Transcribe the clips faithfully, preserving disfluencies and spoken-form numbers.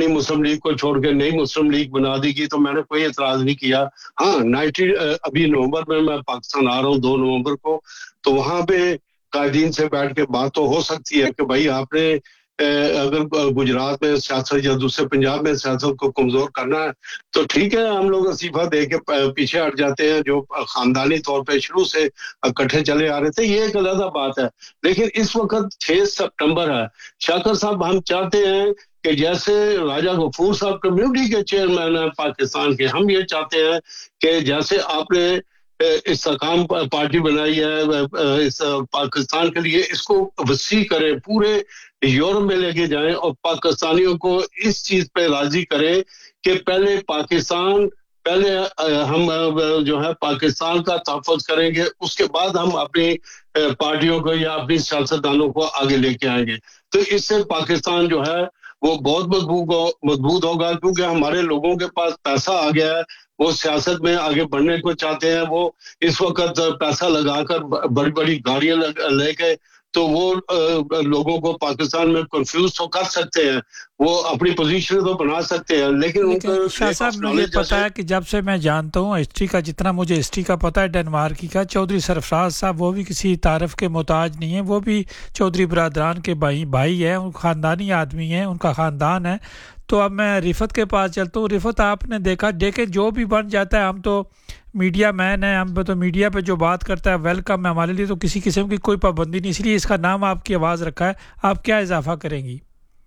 पुरानी मुस्लिम लीग को छोड़ के नई मुस्लिम लीग बना देगी तो मैंने कोई एतराज नहीं किया। हाँ नाइनटी अभी नवंबर में मैं पाकिस्तान आ रहा हूँ दो नवंबर को, तो वहां पे कायदीन से बैठ के बात तो हो सकती है कि भाई आपने अगर गुजरात में सियासत या दूसरे पंजाब में सियासत को कमजोर करना है तो ठीक है, हम लोग इस्तीफा दे के पीछे हट जाते हैं, जो खानदानी तौर पे शुरू से इकट्ठे चले आ रहे थे, ये एक अलग बात है। लेकिन इस वक्त छह सितंबर है, शाकर साहब हम चाहते हैं कि जैसे राजा गफूर साहब कम्युनिटी के चेयरमैन हैं पाकिस्तान के, हम ये चाहते हैं कि जैसे आपने इस्तेकाम पार्टी बनाई है इस पाकिस्तान के लिए, इसको वसी करें, पूरे यूरोप में लेके जाएं और पाकिस्तानियों को इस चीज पे राजी करें कि पहले पाकिस्तान पहले हम जो है पाकिस्तान का तहफ़्फ़ुज़ करेंगे, उसके बाद हम अपनी पार्टियों को या अपनी सियासतदानों को आगे लेके आएंगे। तो इससे पाकिस्तान जो है वो बहुत मजबूत मजबूत होगा, क्योंकि हमारे लोगों के पास पैसा आ गया है, वो सियासत में आगे बढ़ने को चाहते हैं। वो इस वक्त पैसा लगाकर बड़ी बड़ी गाड़ियां लेके तो वो आ, लोगों को पाकिस्तान में कंफ्यूज तो कर सकते हैं, वो अपनी पोजीशन तो बना सकते हैं, लेकिन, लेकिन शाह साहब मुझे पता है कि जब से मैं जानता हूँ हिस्ट्री का, जितना मुझे हिस्ट्री का पता है डेनमार्क का, चौधरी सरफराज साहब वो भी किसी तारीफ के मोहताज नहीं है, वो भी चौधरी बरादरान के भाई भाई हैं, उन खानदानी आदमी हैं, उनका खानदान है। तो अब मैं रिफत के पास चलता हूँ। रिफत आपने देखा देखे जो भी बन जाता है, हम तो मीडिया मैन है, हम तो मीडिया पे जो बात करता है वेलकम है हमारे लिए, तो किसी किस्म की कोई पाबंदी नहीं, इसलिए इसका नाम आपकी आवाज़ रखा है। आप क्या इजाफा करेंगी?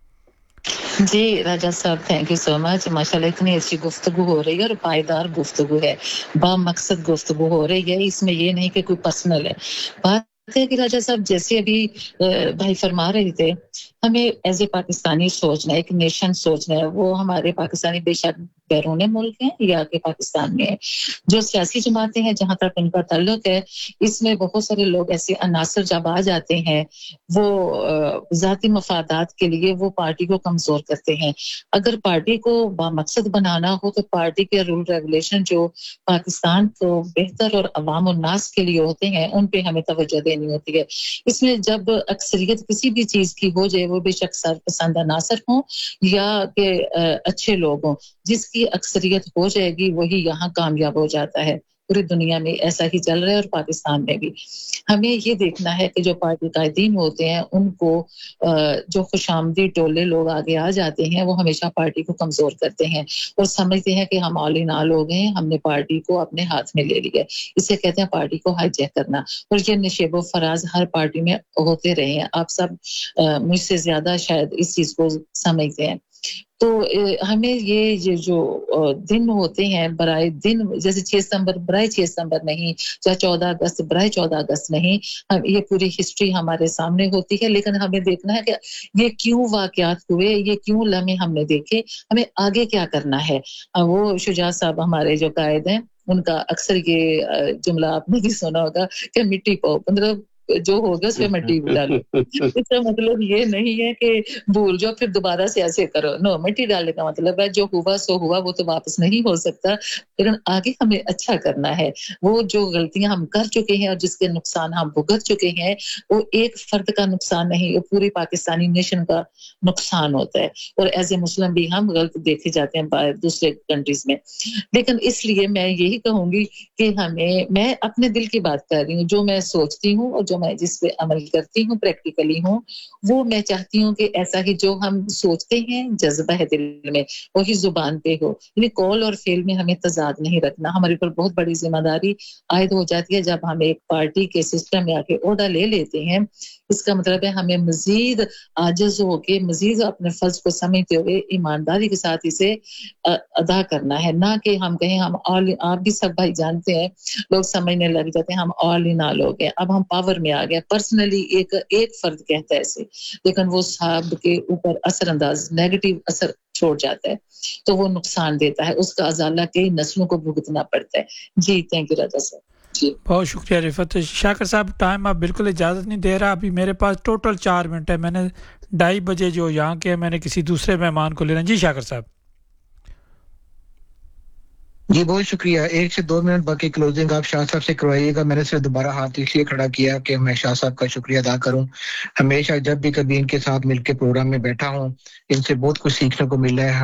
जी राजा साहब थैंक यू सो मच। माशाल्लाह इतनी अच्छी गुफ्तगू हो रही है और पायदार गुफ्तगू है, बामकसद गुफ्तगू हो रही है, इसमें ये नहीं कि कोई पर्सनल है। बात है कि राजा साहब जैसे अभी भाई फरमा रहे थे, हमें एज ए पाकिस्तानी सोचना है, एक नेशन सोचना है। वो हमारे पाकिस्तानी बेशक बैरून मुल्क हैं या कि पाकिस्तान में है, जो सियासी जमातें हैं जहां तक उनका ताल्लुक है, इसमें बहुत सारे लोग ऐसे अनासर जब आ जाते हैं वो ज़ाती मफादात के लिए वो पार्टी को कमजोर करते हैं। अगर पार्टी को बामकसद बनाना हो तो पार्टी के रूल रेगुलेशन जो पाकिस्तान को बेहतर और अवाम उन्नास के लिए होते हैं उन पे हमें तवज्जो देनी होती है। इसमें जब अक्सरियत किसी भी चीज की हो जाए, वो बेशक सरपसंद अनासर हों या के अच्छे लोग हों, जिसकी अक्सरियत हो जाएगी वही यहाँ कामयाब हो जाता है। पूरी दुनिया में ऐसा ही चल रहा है और पाकिस्तान में भी। हमें ये देखना है कि जो पार्टी कायदीन होते हैं उनको जो खुशामदी टोले लोग आगे आ जाते हैं वो हमेशा पार्टी को कमजोर करते हैं और समझते हैं कि हम ऑल इन ऑल हो गए, हमने पार्टी को अपने हाथ में ले लिया। इसे कहते हैं पार्टी को हाईजैक करना, और ये निशेबो फराज हर पार्टी में होते रहे हैं। आप सब मुझसे ज्यादा शायद इस चीज को समझते हैं। तो हमें ये जो दिन होते हैं बराए दिन, जैसे छह सितंबर बराए छह सितंबर नहीं, या चौदह अगस्त बराए चौदह अगस्त नहीं, हम ये पूरी हिस्ट्री हमारे सामने होती है, लेकिन हमें देखना है कि ये क्यों वाकयात हुए, ये क्यों लम्हे हमने देखे, हमें आगे क्या करना है। वो शुजा साहब हमारे जो कायद हैं उनका अक्सर ये जुमला आपने भी सुना होगा कि मिट्टी पाओ, मतलब जो होगा उसमें मिट्टी डालो। इसका मतलब ये नहीं है कि भूल जाओ फिर दोबारा से ऐसे करो, नो, मिट्टी डालने का मतलब है जो हुआ सो हुआ, वो तो वापस नहीं हो सकता, लेकिन आगे हमें अच्छा करना है। वो जो गलतियां हम कर चुके हैं और जिसके नुकसान हम भुगत चुके हैं, वो एक फर्द का नुकसान नहीं, वो पूरी पाकिस्तानी नेशन का नुकसान होता है, और एज ए मुस्लिम भी हम गलत देखे जाते हैं दूसरे कंट्रीज में। लेकिन इसलिए मैं यही कहूंगी कि हमें, मैं अपने दिल की बात कर रही हूँ, जो मैं सोचती हूँ और जो मैं जिस पे अमल करती हूँ, प्रैक्टिकली हूँ, वो मैं चाहती हूँ कि ऐसा ही जो हम सोचते हैं जज्बा है दिल में, वही जुबान पे हो। यानी कॉल और फेल में हमें तजाद नहीं रखना। हमारे ऊपर बहुत बड़ी जिम्मेदारी आयद हो जाती है जब हम एक पार्टी के सिस्टम में आके ओहदा ले लेते हैं। इसका मतलब है हमें मजीद आजिज होके, मजीद अपने फर्ज को समझते हुए ईमानदारी के साथ इसे अदा करना है, ना कि हम कहें हम ऑल, आप भी सब भाई जानते हैं, लोग समझने लग जाते हैं हम ऑल इन ऑल हो गए, अब हम पावर में आ गए। पर्सनली एक एक फर्द कहता है ऐसे, लेकिन वो साहब के ऊपर असरअंदाज नेगेटिव असर छोड़ जाता है, तो वो नुकसान देता है, उसका अजाला कई नस्लों को भुगतना पड़ता है। जी थैंक यू राजा साहब। बहुत शुक्रिया रिफत। शाकर साहब टाइम आप बिल्कुल इजाज़त नहीं दे रहा, अभी मेरे पास टोटल चार मिनट है, मैंने ढाई बजे जो यहाँ के मैंने किसी दूसरे मेहमान को लेना। जी शाकर साहब। जी बहुत शुक्रिया। एक से दो मिनट बाकी क्लोजिंग आप शाह साहब से करवाइएगा। मैंने सिर्फ दोबारा हाथ इसलिए खड़ा किया कि मैं शाह साहब का शुक्रिया अदा करूं। हमेशा जब भी कभी इनके साथ मिलकर प्रोग्राम में बैठा हूं, इनसे बहुत कुछ सीखने को मिला है।